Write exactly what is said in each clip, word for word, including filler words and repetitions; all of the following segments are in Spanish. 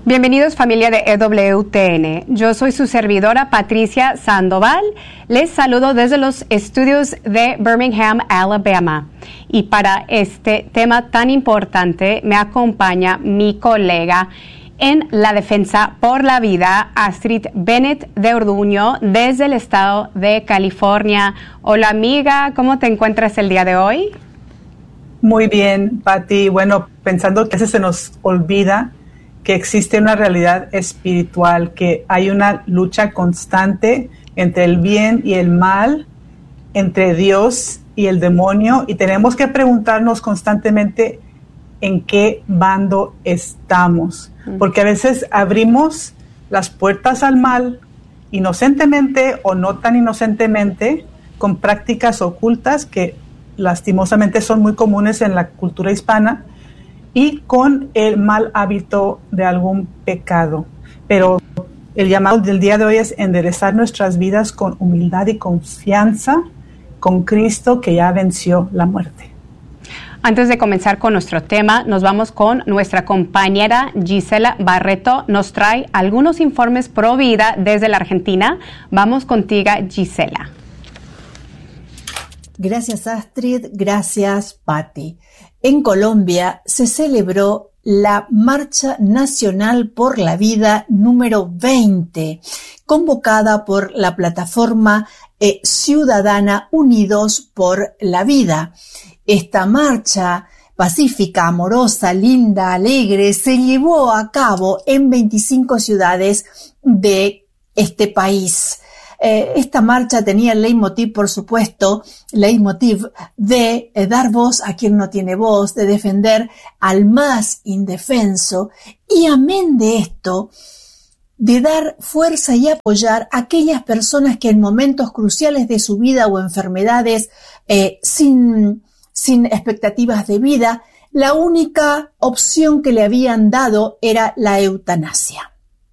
Bienvenidos familia de E W T N. Yo soy su servidora Patricia Sandoval. Les saludo desde los estudios de Birmingham, Alabama. Y para este tema tan importante me acompaña mi colega en la defensa por la vida, Astrid Bennett de Orduño, desde el estado de California. Hola amiga, ¿cómo te encuentras el día de hoy? Muy bien, Pati. Bueno, pensando que a veces se nos olvida que existe una realidad espiritual, que hay una lucha constante entre el bien y el mal, entre Dios y el demonio, y tenemos que preguntarnos constantemente en qué bando estamos, porque a veces abrimos las puertas al mal, inocentemente o no tan inocentemente, con prácticas ocultas que lastimosamente son muy comunes en la cultura hispana, y con el mal hábito de algún pecado. Pero el llamado del día de hoy es enderezar nuestras vidas con humildad y confianza con Cristo, que ya venció la muerte. Antes de comenzar con nuestro tema, nos vamos con nuestra compañera Gisela Barreto. Nos trae algunos informes pro vida desde la Argentina. Vamos contigo, Gisela. Gracias, Astrid. Gracias, Patti. En Colombia se celebró la Marcha Nacional por la Vida número veinte, convocada por la plataforma eh, ciudadana Unidos por la Vida. Esta marcha pacífica, amorosa, linda, alegre, se llevó a cabo en veinticinco ciudades de este país. Eh, esta marcha tenía el leitmotiv, por supuesto, leitmotiv de eh, dar voz a quien no tiene voz, de defender al más indefenso y, amén de esto, de dar fuerza y apoyar a aquellas personas que en momentos cruciales de su vida o enfermedades eh, sin, sin expectativas de vida, la única opción que le habían dado era la eutanasia.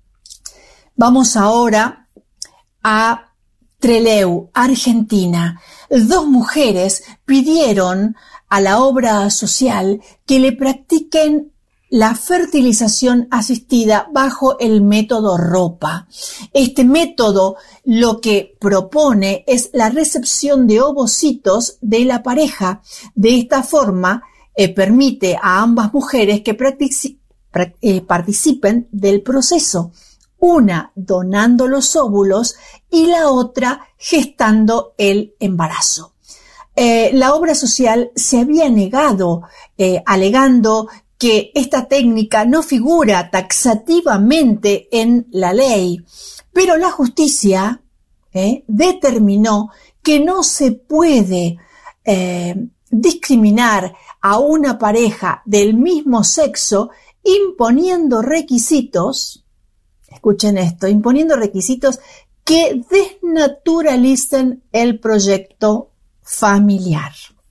Vamos ahora a Trelew, Argentina. Dos mujeres pidieron a la obra social que le practiquen la fertilización asistida bajo el método ROPA. Este método lo que propone es la recepción de ovocitos de la pareja. De esta forma eh, permite a ambas mujeres que practic- eh, participen del proceso, una donando los óvulos y la otra gestando el embarazo. Eh, la obra social se había negado, eh, alegando que esta técnica no figura taxativamente en la ley, pero la justicia eh, determinó que no se puede eh, discriminar a una pareja del mismo sexo imponiendo requisitos. Escuchen esto, imponiendo requisitos que desnaturalicen el proyecto familiar.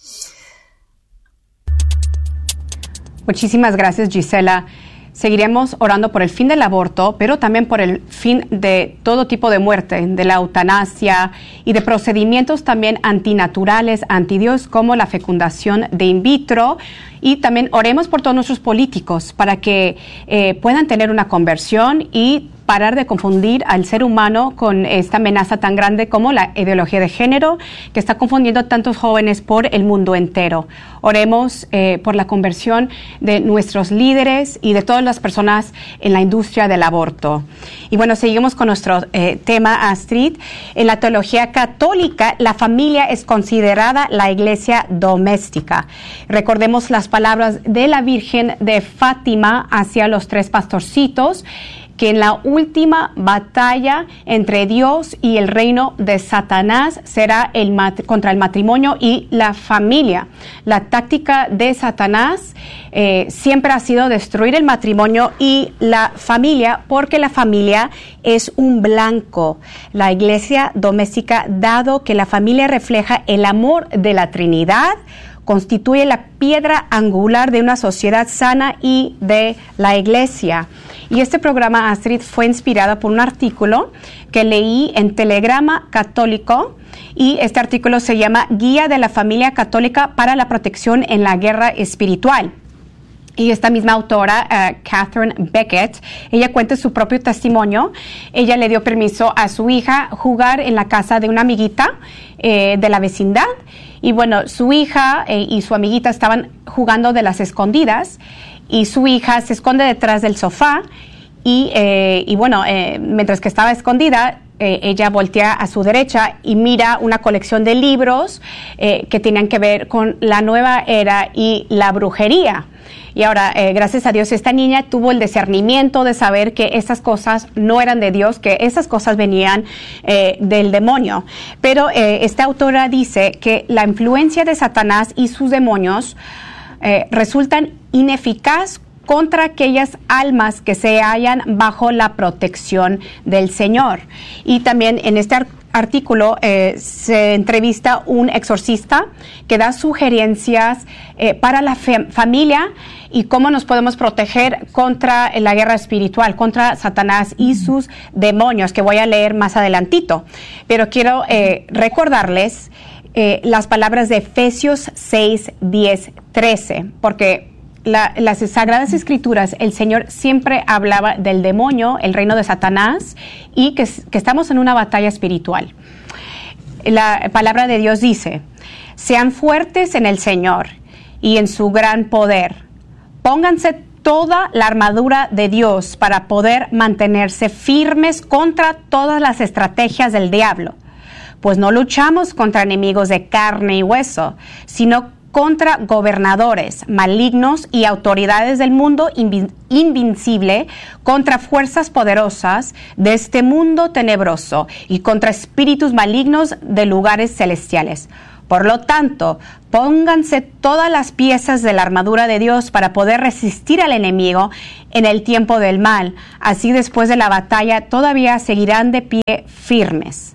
Muchísimas gracias, Gisela. Seguiremos orando por el fin del aborto, pero también por el fin de todo tipo de muerte, de la eutanasia y de procedimientos también antinaturales, antidios, como la fecundación de in vitro. Y también oremos por todos nuestros políticos para que eh, puedan tener una conversión y parar de confundir al ser humano con esta amenaza tan grande como la ideología de género, que está confundiendo a tantos jóvenes por el mundo entero. Oremos eh, por la conversión de nuestros líderes y de todas las personas en la industria del aborto. Y bueno, seguimos con nuestro eh, tema, Astrid. En la teología católica, la familia es considerada la iglesia doméstica. Recordemos las palabras de la Virgen de Fátima hacia los tres pastorcitos, que en la última batalla entre Dios y el reino de Satanás será el mat- contra el matrimonio y la familia. La táctica de Satanás eh, siempre ha sido destruir el matrimonio y la familia, porque la familia es un blanco. La iglesia doméstica, dado que la familia refleja el amor de la Trinidad, constituye la piedra angular de una sociedad sana y de la iglesia. Y este programa, Astrid, fue inspirada por un artículo que leí en Telegrama Católico, y este artículo se llama Guía de la Familia Católica para la Protección en la Guerra Espiritual. Y esta misma autora, uh, Catherine Beckett, ella cuenta su propio testimonio. Ella le dio permiso a su hija jugar en la casa de una amiguita eh, de la vecindad. Y bueno, su hija eh, y su amiguita estaban jugando de las escondidas y su hija se esconde detrás del sofá y, eh, y bueno, eh, mientras que estaba escondida, Eh, ella voltea a su derecha y mira una colección de libros eh, que tenían que ver con la nueva era y la brujería. Y ahora, eh, gracias a Dios, esta niña tuvo el discernimiento de saber que esas cosas no eran de Dios, que esas cosas venían eh, del demonio. Pero eh, esta autora dice que la influencia de Satanás y sus demonios eh, resultan ineficaz contra aquellas almas que se hallan bajo la protección del Señor. Y también en este artículo eh, se entrevista un exorcista que da sugerencias eh, para la familia y cómo nos podemos proteger contra la guerra espiritual, contra Satanás y sus demonios, que voy a leer más adelantito. Pero quiero eh, recordarles eh, las palabras de Efesios seis, diez, trece, porque La, las Sagradas Escrituras, el Señor siempre hablaba del demonio, el reino de Satanás, y que, que estamos en una batalla espiritual. La palabra de Dios dice: sean fuertes en el Señor y en su gran poder. Pónganse toda la armadura de Dios para poder mantenerse firmes contra todas las estrategias del diablo. Pues no luchamos contra enemigos de carne y hueso, sino contra gobernadores malignos y autoridades del mundo invi- invincible, contra fuerzas poderosas de este mundo tenebroso y contra espíritus malignos de lugares celestiales. Por lo tanto, pónganse todas las piezas de la armadura de Dios para poder resistir al enemigo en el tiempo del mal. Así, después de la batalla, todavía seguirán de pie firmes.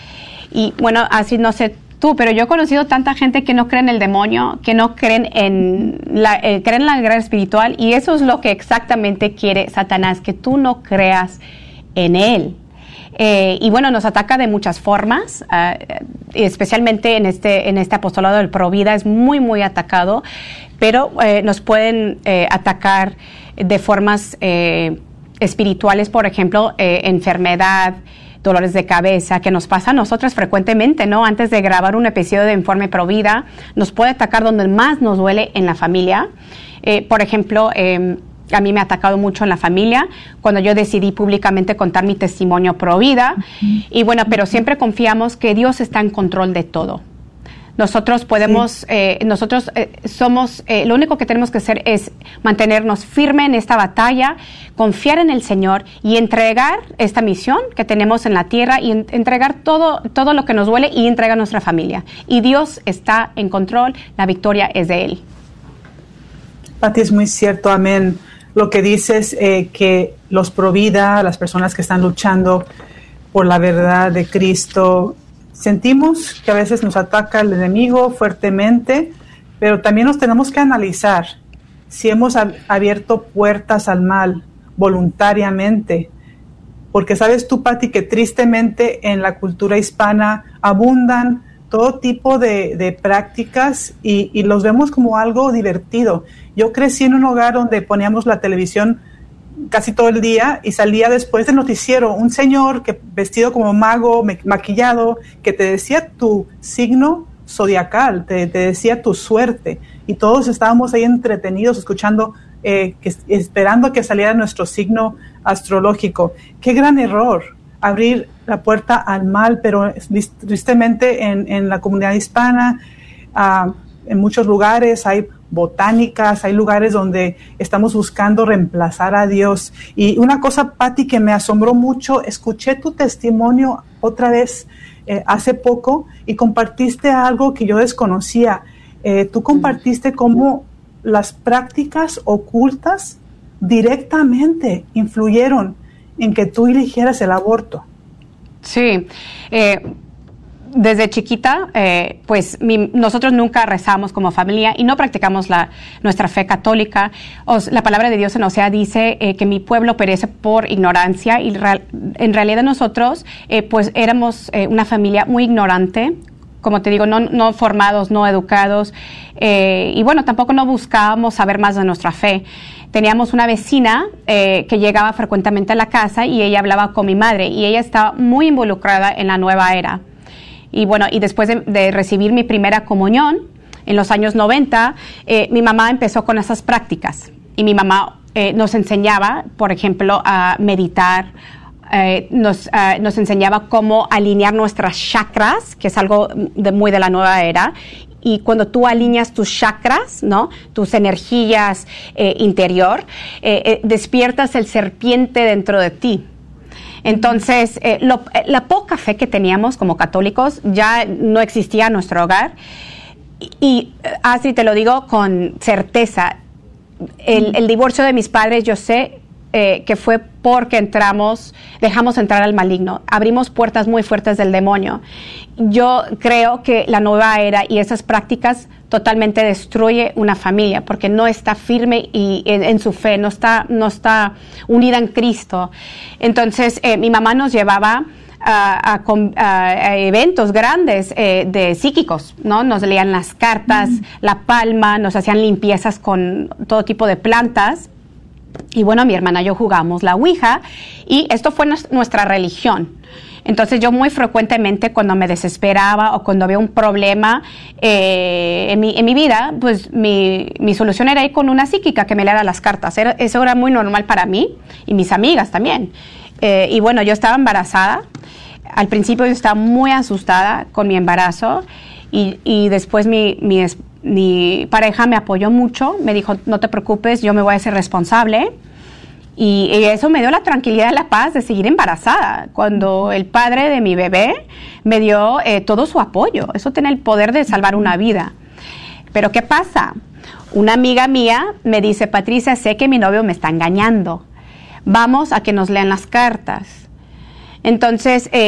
Y bueno, así no sé tú, pero yo he conocido tanta gente que no cree en el demonio, que no creen en la, eh, creen en la guerra espiritual, y eso es lo que exactamente quiere Satanás, que tú no creas en él. Eh, y bueno, nos ataca de muchas formas, uh, especialmente en este, en este apostolado del Provida es muy, muy atacado, pero eh, nos pueden eh, atacar de formas eh, espirituales, por ejemplo, eh, enfermedad, dolores de cabeza, que nos pasa a nosotras frecuentemente, ¿no? Antes de grabar un episodio de Informe Provida, nos puede atacar donde más nos duele en la familia. Eh, por ejemplo, eh, a mí me ha atacado mucho en la familia cuando yo decidí públicamente contar mi testimonio Provida. Uh-huh. Y bueno, pero siempre confiamos que Dios está en control de todo. Nosotros podemos, sí. eh, nosotros eh, somos, eh, lo único que tenemos que hacer es mantenernos firmes en esta batalla, confiar en el Señor y entregar esta misión que tenemos en la tierra y en, entregar todo, todo lo que nos duele y entregar a nuestra familia. Y Dios está en control, la victoria es de Él. Pati, es muy cierto, amén. Lo que dices, eh, que los Provida, las personas que están luchando por la verdad de Cristo, sentimos que a veces nos ataca el enemigo fuertemente, pero también nos tenemos que analizar si hemos ab- abierto puertas al mal voluntariamente. Porque sabes tú, Pati, que tristemente en la cultura hispana abundan todo tipo de, de prácticas y, y los vemos como algo divertido. Yo crecí en un hogar donde poníamos la televisión casi todo el día y salía después del noticiero un señor que vestido como mago, maquillado, que te decía tu signo zodiacal, te, te decía tu suerte, y todos estábamos ahí entretenidos escuchando, eh, que, esperando que saliera nuestro signo astrológico. Qué gran error abrir la puerta al mal, pero tristemente en, en la comunidad hispana, uh, en muchos lugares hay botánicas, hay lugares donde estamos buscando reemplazar a Dios. Y una cosa, Pati, que me asombró mucho, escuché tu testimonio otra vez eh, hace poco y compartiste algo que yo desconocía. Eh, tú compartiste cómo las prácticas ocultas directamente influyeron en que tú eligieras el aborto. Sí, eh, desde chiquita, eh, pues mi, nosotros nunca rezamos como familia y no practicamos la, nuestra fe católica. Os, la palabra de Dios en Osea dice eh, que mi pueblo perece por ignorancia, y real, en realidad nosotros eh, pues éramos eh, una familia muy ignorante como te digo, no, no formados, no educados, eh, y bueno, tampoco no buscábamos saber más de nuestra fe. Teníamos una vecina eh, que llegaba frecuentemente a la casa y ella hablaba con mi madre y ella estaba muy involucrada en la nueva era. Y bueno, y después de, de recibir mi primera comunión, en los años noventa, eh, mi mamá empezó con esas prácticas y mi mamá eh, nos enseñaba, por ejemplo, a meditar. Eh, nos, uh, nos enseñaba cómo alinear nuestras chakras, que es algo de, muy de la nueva era. Y cuando tú alineas tus chakras, ¿no? Tus energías eh, interior, eh, eh, despiertas el serpiente dentro de ti. Entonces, eh, lo, la poca fe que teníamos como católicos ya no existía en nuestro hogar. Y, y así te lo digo con certeza, el, el divorcio de mis padres, yo sé Eh, que fue porque entramos, dejamos entrar al maligno, abrimos puertas muy fuertes del demonio. Yo creo que la nueva era y esas prácticas totalmente destruye una familia porque no está firme y en, en su fe, no está, no está unida en Cristo. Entonces, eh, mi mamá nos llevaba A, a, a eventos grandes eh, de psíquicos, ¿no? Nos leían las cartas, mm. la palma, nos hacían limpiezas con todo tipo de plantas. Y bueno, mi hermana y yo jugamos la Ouija y esto fue nuestra religión. Entonces yo muy frecuentemente cuando me desesperaba o cuando había un problema eh, en, mi, en mi vida, pues mi, mi solución era ir con una psíquica que me leyera las cartas. Era, eso era muy normal para mí y mis amigas también. Eh, y bueno, yo estaba embarazada. Al principio yo estaba muy asustada con mi embarazo y, y después mi, mi, mi pareja me apoyó mucho, me dijo, no te preocupes, yo me voy a hacer responsable. Y, y eso me dio la tranquilidad y la paz de seguir embarazada, cuando el padre de mi bebé me dio eh, todo su apoyo. Eso tiene el poder de salvar una vida. Pero ¿qué pasa? Una amiga mía me dice, Patricia, sé que mi novio me está engañando. Vamos a que nos lean las cartas. Entonces, eh,